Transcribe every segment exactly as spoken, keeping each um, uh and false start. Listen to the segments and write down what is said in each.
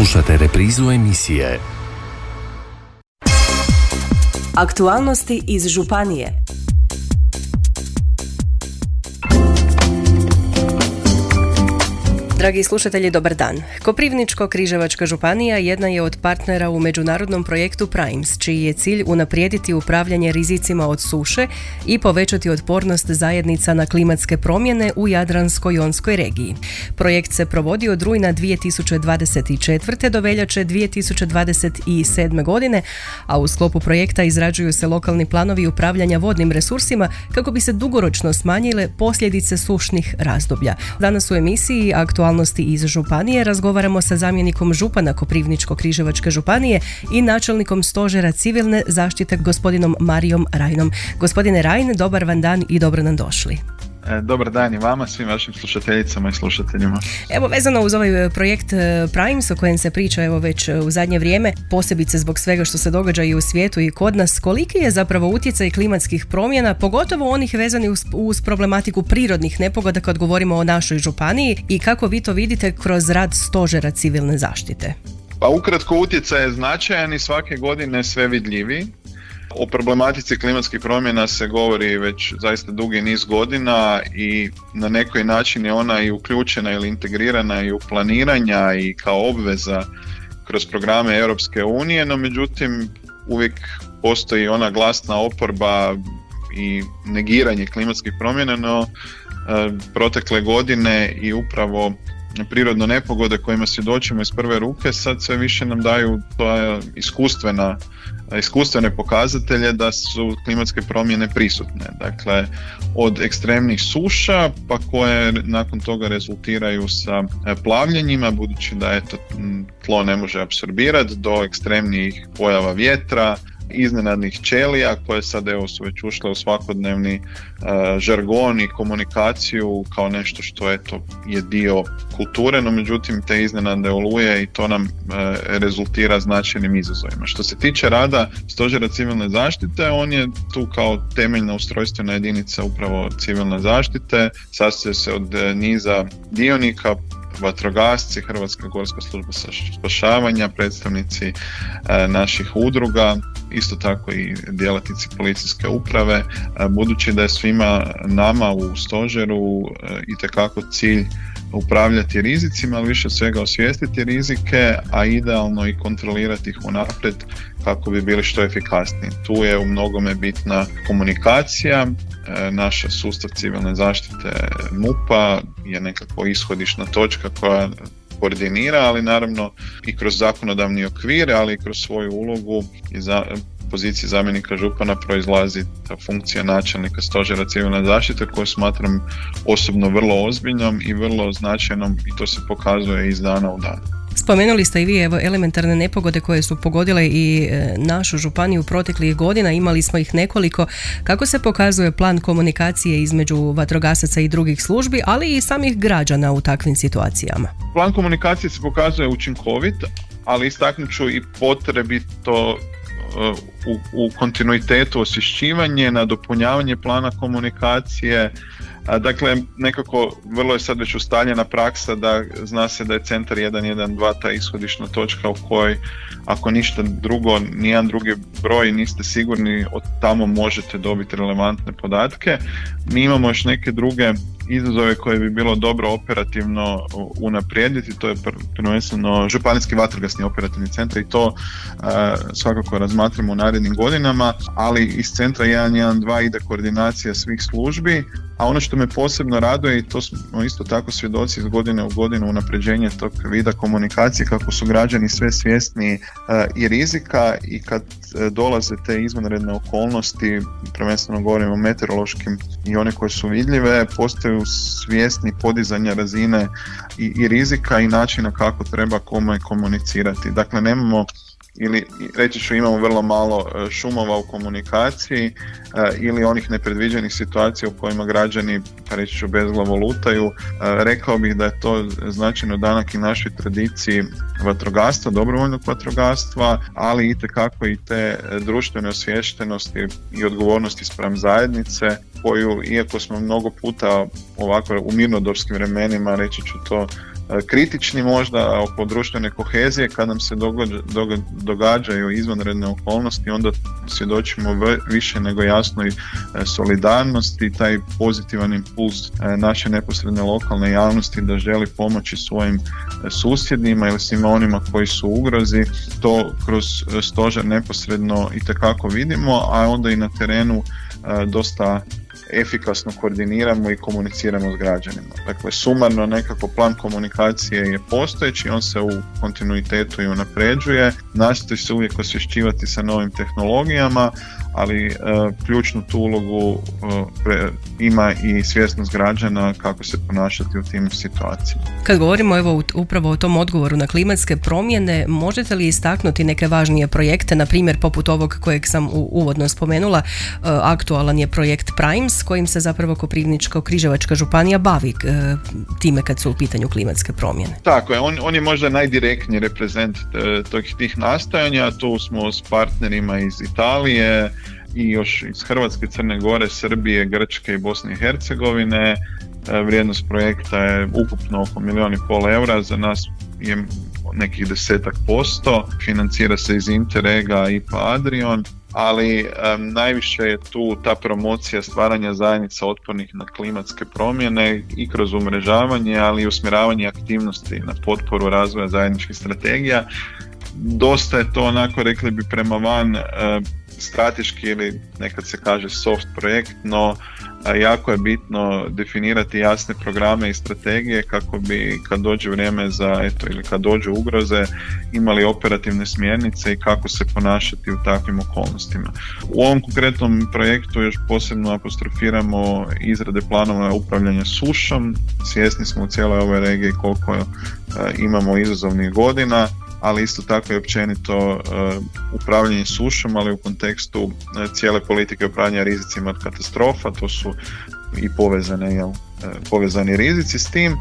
Slušate reprizu emisije Aktualnosti iz županije. Dragi slušatelji, dobar dan. Koprivničko-križevačka županija jedna je od partnera u međunarodnom projektu Primes, čiji je cilj unaprijediti upravljanje rizicima od suše i povećati otpornost zajednica na klimatske promjene u Jadransko-jonskoj regiji. Projekt se provodi od rujna dvije tisuće dvadeset četvrte. do veljače dvije tisuće dvadeset sedme. godine, a u sklopu projekta izrađuju se lokalni planovi upravljanja vodnim resursima kako bi se dugoročno smanjile posljedice sušnih razdoblja. Danas u emisiji Aktualnosti iz županije razgovaramo sa zamjenikom župana Koprivničko-križevačke županije i načelnikom stožera civilne zaštite gospodinom Marijom Rajnom. Gospodine Rajn, dobar vam dan i dobro nam došli. Dobar dan i vama, svim vašim slušateljicama i slušateljima. Evo, vezano uz ovaj projekt Primes o kojem se priča evo već u zadnje vrijeme, posebice zbog svega što se događa i u svijetu i kod nas, koliki je zapravo utjecaj klimatskih promjena, pogotovo onih vezanih uz, uz problematiku prirodnih nepogoda kad govorimo o našoj županiji, i kako vi to vidite kroz rad stožera civilne zaštite? Pa ukratko, utjecaj je značajan i svake godine sve vidljiviji. O problematici klimatskih promjena se govori već zaista dugi niz godina i na neki način je ona i uključena ili integrirana i u planiranja i kao obveza kroz programe Europske unije, no međutim uvijek postoji ona glasna oporba i negiranje klimatskih promjena, no e, protekle godine i upravo prirodne nepogode kojima svjedočimo iz prve ruke sad sve više nam daju to iskustvena iskustvene pokazatelje da su klimatske promjene prisutne. Dakle, od ekstremnih suša, pa koje nakon toga rezultiraju sa plavljenjima, budući da eto, tlo ne može apsorbirati, do ekstremnih pojava vjetra, iznenadnih ćelija koje sad evo su već ušle u svakodnevni uh, žargon i komunikaciju kao nešto što eto je dio kulture, no međutim te iznenadne oluje i to nam uh, rezultira značajnim izazovima. Što se tiče rada stožera civilne zaštite, on je tu kao temeljna ustrojstvena jedinica upravo civilne zaštite, sastoji se od uh, niza dionika, vatrogasci, Hrvatska gorska služba spašavanja, predstavnici e, naših udruga, isto tako i djelatnici policijske uprave, e, budući da je svima nama u stožeru e, itekako cilj upravljati rizicima, ali više svega osvijestiti rizike, a idealno i kontrolirati ih unaprijed kako bi bili što efikasniji. Tu je u mnogome bitna komunikacija. E, naša sustav civilne zaštite M U P-a je nekako ishodišna točka koja koordinira, ali naravno i kroz zakonodavni okvir, ali i kroz svoju ulogu i za poziciji zamjenika župana proizlazi ta funkcija načelnika stožera civilne zaštite koju smatram osobno vrlo ozbiljnom i vrlo značajnom, i to se pokazuje iz dana u dan. Spomenuli ste i vi evo elementarne nepogode koje su pogodile i e, našu županiju proteklih godina, imali smo ih nekoliko. Kako se pokazuje plan komunikacije između vatrogasaca i drugih službi, ali i samih građana u takvim situacijama? Plan komunikacije se pokazuje učinkovit, ali istaknut ću i potrebito U, u kontinuitetu osvješćivanje, nadopunjavanje plana komunikacije. Dakle, nekako vrlo je sad već ustaljena praksa da zna se da je centar jedan jedan dva ta ishodišna točka u kojoj ako ništa drugo, nijedan drugi broj niste sigurni, od tamo možete dobiti relevantne podatke. Mi imamo još neke druge izazove koje bi bilo dobro operativno unaprijediti, to je prvenstveno županijski vatrogasni operativni centar i to uh, svakako razmatramo u narednim godinama, ali iz centra jedan jedan dva ide koordinacija svih službi, a ono što me posebno raduje, i to smo isto tako svjedoci iz godine u godinu unapređenje tog vida komunikacije, kako su građani sve svjesni uh, i rizika, i kad uh, dolaze te izvanredne okolnosti, prvenstveno govorimo o meteorološkim i one koje su vidljive, postaju svjesni podizanja razine i, i rizika i načina kako treba kome komunicirati. Dakle, nemamo ili reći ću imamo vrlo malo šumova u komunikaciji ili onih nepredviđenih situacija u kojima građani, pa reći ću, bezglavo lutaju. Rekao bih da je to značajno danak i našoj tradiciji vatrogastva, dobrovoljnog vatrogastva, ali itekako i te društvene osviještenosti i odgovornosti spram zajednice, koju, iako smo mnogo puta ovako u mirnodopskim vremenima, reći ću to, kritični možda oko društvene kohezije. Kad nam se događa, događaju izvanredne okolnosti, onda svjedočimo više nego jasnoj solidarnosti i taj pozitivan impuls naše neposredne lokalne javnosti da želi pomoći svojim susjedima ili svima onima koji su u ugrozi. To kroz stožer neposredno itekako vidimo, a onda i na terenu dosta efikasno koordiniramo i komuniciramo s građanima. Dakle, sumarno nekako plan komunikacije je postojeći, on se u kontinuitetu i unapređuje, nastoji se uvijek osvješćivati sa novim tehnologijama, ali e, ključnu tu ulogu e, pre, ima i svjesnost građana kako se ponašati u tim situacijama. Kad govorimo evo upravo o tom odgovoru na klimatske promjene, možete li istaknuti neke važnije projekte, na primjer poput ovog kojeg sam u, uvodno spomenula, e, aktualan je projekt Primes, kojim se zapravo Koprivničko-križevačka županija bavi e, time kad su u pitanju klimatske promjene. Tako je, on, on je možda najdirektniji reprezent tih, tih nastojanja. Tu smo s partnerima iz Italije i još iz Hrvatske, Crne Gore, Srbije, Grčke i Bosne i Hercegovine. Vrijednost projekta je ukupno oko milijun i pol eura, za nas je nekih desetak posto, financira se iz Interrega i I P A Adrion, ali um, najviše je tu ta promocija stvaranja zajednica otpornih na klimatske promjene i kroz umrežavanje, ali i usmjeravanje aktivnosti na potporu razvoja zajedničkih strategija. Dosta je to onako, rekli bi, prema van uh, strateški ili nekad se kaže soft projekt, no jako je bitno definirati jasne programe i strategije kako bi kad dođe vrijeme za, eto, ili kad dođu ugroze, imali operativne smjernice i kako se ponašati u takvim okolnostima. U ovom konkretnom projektu još posebno apostrofiramo izrade planova upravljanja sušom. Svjesni smo u cijeloj ovoj regiji koliko uh, imamo izazovnih godina, ali isto tako i općenito uh, upravljanje sušom, ali u kontekstu uh, cijele politike upravljanja rizicima od katastrofa. To su i povezane, jel, uh, povezani rizici s tim,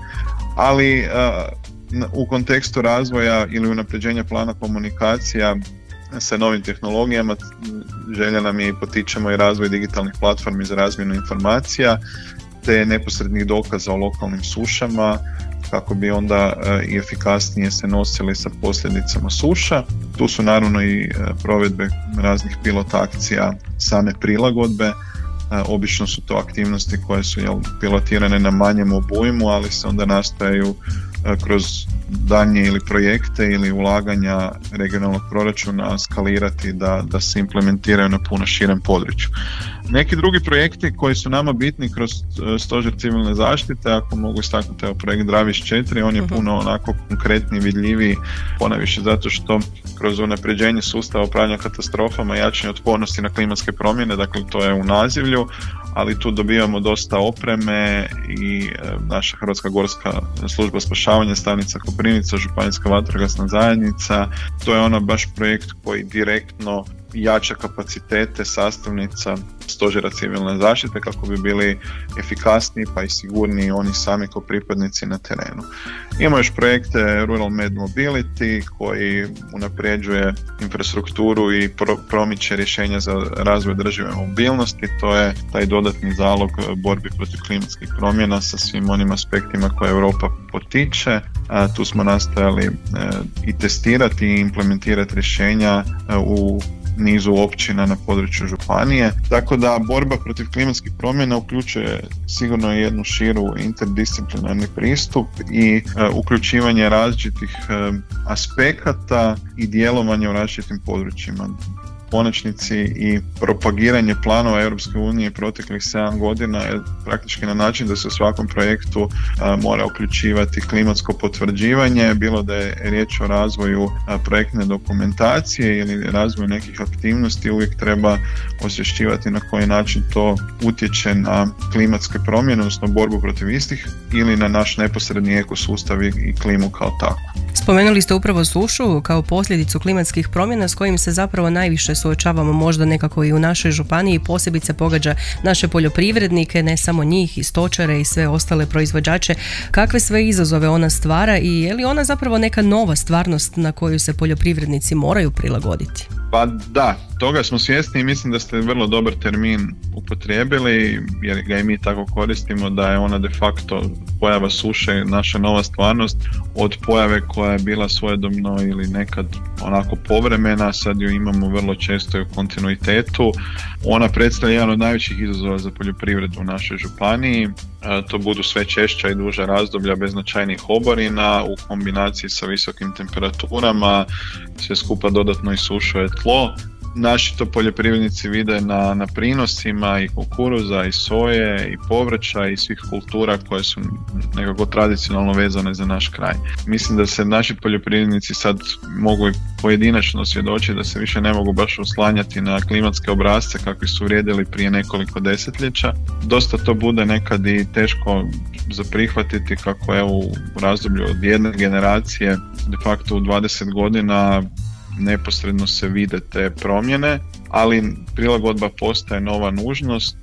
ali uh, u kontekstu razvoja ili unapređenja plana komunikacija sa novim tehnologijama želja nam je i potičemo i razvoj digitalnih platformi za razmjenu informacija te neposrednih dokaza o lokalnim sušama, kako bi onda i efikasnije se nosili sa posljedicama suša. Tu su naravno i provedbe raznih pilot akcija, same prilagodbe. Obično su to aktivnosti koje su, jel, pilotirane na manjem obujmu, ali se onda nastojaju kroz daljnje ili projekte ili ulaganja regionalnog proračuna skalirati da, da se implementiraju na puno širem području. Neki drugi projekti koji su nama bitni kroz stožer civilne zaštite, ako mogu istaknuti, evo projekt Draviš četiri, on je puno onako konkretni, vidljiviji, ponajviše zato što kroz unapređenje sustava upravljanja katastrofama i jačanje otpornosti na klimatske promjene, dakle to je u nazivlju, ali tu dobivamo dosta opreme i e, naša Hrvatska gorska služba spašavanja, stanica Koprivnica, županijska vatrogasna zajednica. To je ono baš projekt koji direktno jača kapacitete sastavnica stožera civilne zaštite kako bi bili efikasniji pa i sigurniji oni sami kao pripadnici na terenu. Imamo još projekte Rural Med Mobility koji unapređuje infrastrukturu i pro- promiče rješenja za razvoj održive mobilnosti. To je taj dodatni zalog borbi protiv klimatskih promjena sa svim onim aspektima koje Europa potiče. A, tu smo nastojali e, i testirati i implementirati rješenja e, u nizu općina na području županije. Tako da borba protiv klimatskih promjena uključuje sigurno jednu širu interdisciplinarni pristup i e, uključivanje različitih e, aspekata i djelovanje u različitim područjima. Konačnici i propagiranje planova Europske unije proteklih sedam godina je praktički na način da se u svakom projektu a, mora uključivati klimatsko potvrđivanje, bilo da je riječ o razvoju a, projektne dokumentacije ili razvoju nekih aktivnosti, uvijek treba osvješćivati na koji način to utječe na klimatske promjene, odnosno borbu protiv istih ili na naš neposredni ekosustav i klimu kao tako. Spomenuli ste upravo sušu kao posljedicu klimatskih promjena s kojim se zapravo najviše suočavamo možda nekako i u našoj županiji, posebice pogađa naše poljoprivrednike, ne samo njih, i stočare i sve ostale proizvođače. Kakve sve izazove ona stvara i je li ona zapravo neka nova stvarnost na koju se poljoprivrednici moraju prilagoditi? Pa da, Toga smo svjesni i mislim da ste vrlo dobar termin upotrijebili, jer ga i mi tako koristimo, da je ona de facto pojava suše naša nova stvarnost, od pojave koja je bila svojedobno ili nekad onako povremena, sad ju imamo vrlo često i u kontinuitetu. Ona predstavlja jedan od najvećih izazova za poljoprivredu u našoj županiji. To budu sve češća i duža razdoblja bez značajnih oborina u kombinaciji sa visokim temperaturama, sve skupa dodatno isušuje tlo. Naši to poljoprivrednici vide na, na prinosima i kukuruza i soje i povrća i svih kultura koje su nekako tradicionalno vezane za naš kraj. Mislim da se naši poljoprivrednici sad mogu i pojedinačno svjedočiti da se više ne mogu baš oslanjati na klimatske obrasce kakvi su vrijedili prije nekoliko desetljeća. Dosta to bude nekad i teško za prihvatiti kako evo u razdoblju od jedne generacije de facto u dvadeset godina neposredno se vide te promjene, ali prilagodba postaje nova nužnost,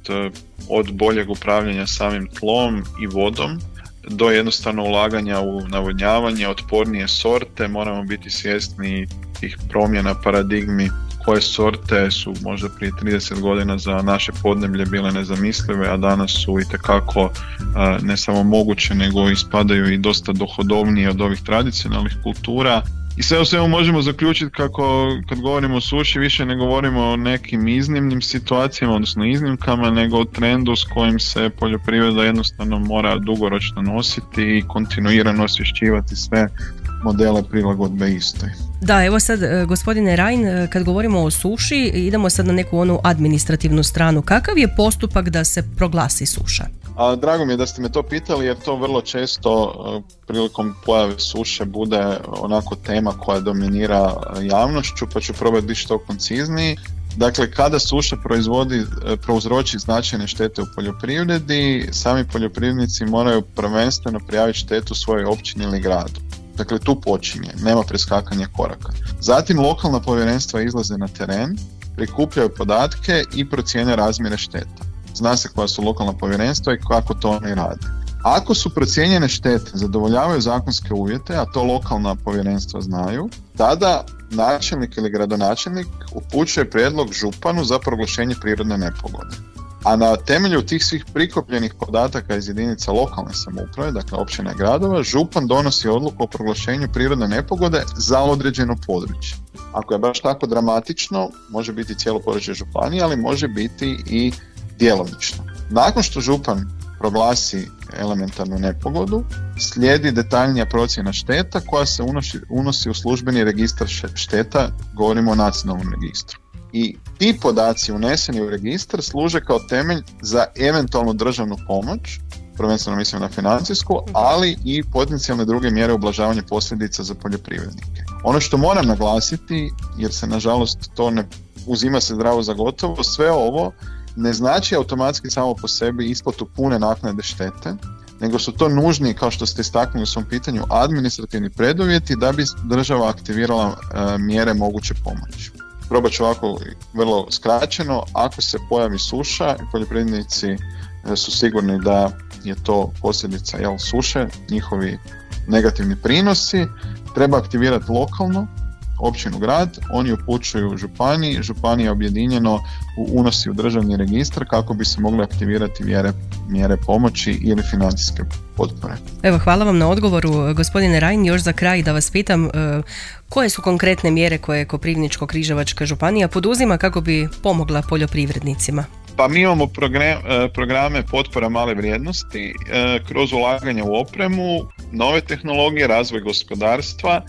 od boljeg upravljanja samim tlom i vodom do jednostavno ulaganja u navodnjavanje, otpornije sorte. Moramo biti svjesni tih promjena paradigmi, koje sorte su možda prije trideset godina za naše podneblje bile nezamislive, a danas su itekako ne samo moguće, nego ispadaju i dosta dohodovnije od ovih tradicionalnih kultura. I sve u svemu možemo zaključiti kako kad govorimo o suši više ne govorimo o nekim iznimnim situacijama, odnosno iznimkama, nego o trendu s kojim se poljoprivreda jednostavno mora dugoročno nositi i kontinuirano osvješćivati sve modele prilagodbe istoj. Da, evo sad, gospodine Rein, kad govorimo o suši, idemo sad na neku onu administrativnu stranu. Kakav je postupak da se proglasi suša? A, drago mi je da ste me to pitali, jer to vrlo često uh, prilikom pojave suše bude onako tema koja dominira javnošću, pa ću probati biti što koncizniji. Dakle, kada suša proizvodi, prouzroči značajne štete u poljoprivredi, sami poljoprivrednici moraju prvenstveno prijaviti štetu svojoj općini ili gradu. Dakle, tu počinje, nema preskakanja koraka. Zatim lokalna povjerenstva izlaze na teren, prikupljaju podatke i procjene razmjere šteta. Zna se koja su lokalna povjerenstva i kako to oni rade. Ako su procijenjene štete zadovoljavaju zakonske uvjete, a to lokalna povjerenstva znaju, tada načelnik ili gradonačelnik upućuje prijedlog županu za proglašenje prirodne nepogode. A na temelju tih svih prikupljenih podataka iz jedinica lokalne samouprave, dakle općina i gradova, župan donosi odluku o proglašenju prirodne nepogode za određeno područje. Ako je baš tako dramatično, može biti cijelo područje županije, ali može biti i djelomično. Nakon što župan proglasi elementarnu nepogodu, slijedi detaljnija procjena šteta koja se unosi, unosi u službeni registar šteta, govorimo o nacionalnom registru. I ti podaci uneseni u registar služe kao temelj za eventualnu državnu pomoć, prvenstveno mislim na financijsku, ali i potencijalne druge mjere ublažavanja posljedica za poljoprivrednike. Ono što moram naglasiti, jer se nažalost to ne uzima se zdravo za gotovo, sve ovo ne znači automatski samo po sebi isplatu pune naknade štete, nego su to nužni, kao što ste istaknuli u svom pitanju, administrativni preduvjeti da bi država aktivirala e, mjere moguće pomoći. Probat ću ovako vrlo skraćeno, ako se pojavi suša, poljoprivrednici e, su sigurni da je to posljedica jel, suše, njihovi negativni prinosi, treba aktivirati lokalno, općinu, grad, oni upućuju županiji, županija objedinjeno unosi u državni registar kako bi se mogle aktivirati mjere, mjere pomoći ili financijske potpore. Evo, hvala vam na odgovoru, gospodine Rein. Još za kraj da vas pitam, koje su konkretne mjere koje Koprivničko-križevačka županija poduzima kako bi pomogla poljoprivrednicima? Pa mi imamo programe potpora male vrijednosti kroz ulaganje u opremu, nove tehnologije, razvoj gospodarstva.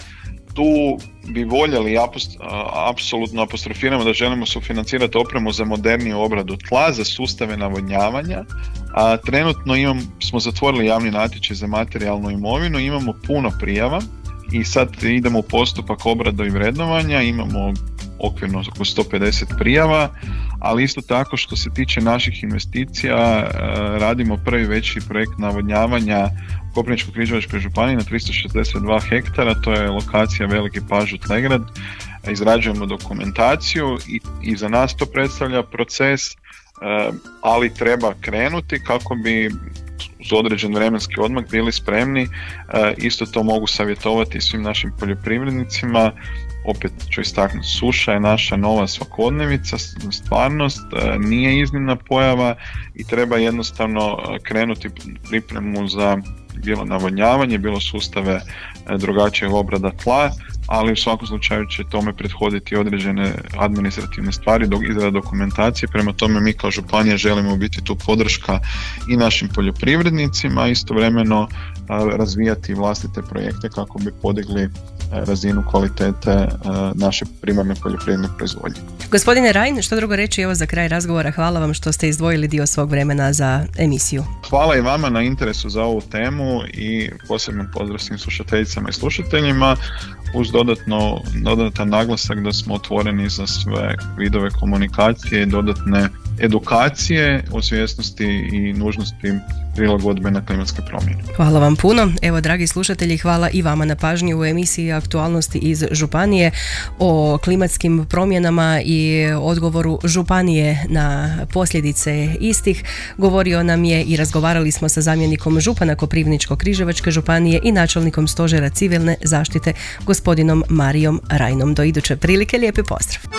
Tu bi voljeli, apsolutno apostrofiramo da želimo sufinancirati opremu za moderniju obradu tla, za sustave navodnjavanja. A trenutno imam, smo zatvorili javni natječaj za materijalnu imovinu, imamo puno prijava i sad idemo u postupak obrade i vrednovanja, imamo okvirno oko sto pedeset prijava, ali isto tako što se tiče naših investicija radimo prvi veći projekt navodnjavanja u Koprivničko-križevačkoj županiji na tristo šezdeset dva hektara, to je lokacija Veliki Pažut-Legrad, izrađujemo dokumentaciju i, i za nas to predstavlja proces, ali treba krenuti kako bi uz određen vremenski odmak bili spremni. Isto to mogu savjetovati svim našim poljoprivrednicima. Opet ću istaknuti, suša je naša nova svakodnevica, stvarnost, nije iznimna pojava i treba jednostavno krenuti pripremu za bilo navodnjavanje, bilo sustave drugačijeg obrada tla, ali u svakom slučaju će tome prethoditi određene administrativne stvari, dok izrada dokumentacije. Prema tome mi kao županija želimo biti tu podrška i našim poljoprivrednicima, istovremeno razvijati vlastite projekte kako bi podigli razinu kvalitete naše primarne poljoprivredne proizvodnje. Gospodine Rein, što drugo reći evo za kraj razgovora, hvala vam što ste izdvojili dio svog vremena za emisiju. Hvala i vama na interesu za ovu temu i posebno pozdrav svim slušateljicama i slušateljima, uz dodatno, dodatan naglasak da smo otvoreni za sve vidove komunikacije i dodatne edukacije o svjesnosti i nužnosti prilagodbe na klimatske promjene. Hvala vam puno. Evo, dragi slušatelji, hvala i vama na pažnji u emisiji Aktualnosti iz županije o klimatskim promjenama i odgovoru županije na posljedice istih. Govorio nam je i razgovarali smo sa zamjenikom župana Koprivničko-križevačke županije i načelnikom stožera civilne zaštite gospodinom Marijom Reinom. Do iduće prilike, lijepi pozdrav.